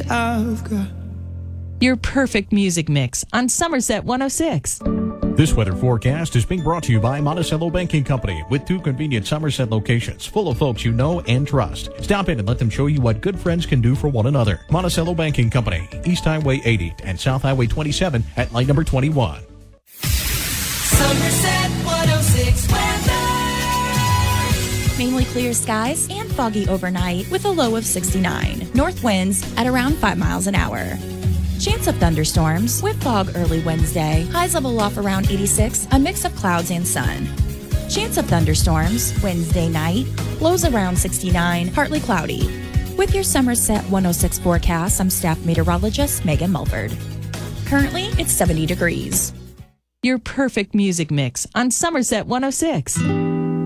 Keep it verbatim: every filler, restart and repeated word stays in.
that I've got. Your perfect music mix on Somerset one oh six. This weather forecast is being brought to you by Monticello Banking Company with two convenient Somerset locations full of folks you know and trust. Stop in and let them show you what good friends can do for one another. Monticello Banking Company, East Highway eighty and South Highway twenty-seven at light number twenty-one. Somerset one oh six weather. Mainly clear skies and foggy overnight with a low of sixty-nine. North winds at around five miles an hour. Chance of thunderstorms with fog early Wednesday. Highs level off around eighty-six, a mix of clouds and sun. Chance of thunderstorms Wednesday night. Lows around sixty-nine, partly cloudy. With your Somerset one oh six forecast, I'm staff meteorologist Megan Mulford. Currently, it's seventy degrees. Your perfect music mix on Somerset one oh six.